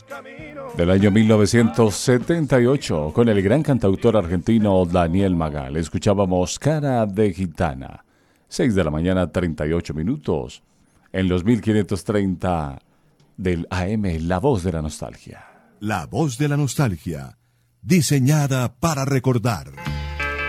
del año 1978, con el gran cantautor argentino Daniel Magal. Escuchábamos Cara de Gitana. 6 de la mañana, 38 minutos. En los 1530 del AM, La Voz de la Nostalgia. La Voz de la Nostalgia, diseñada para recordar.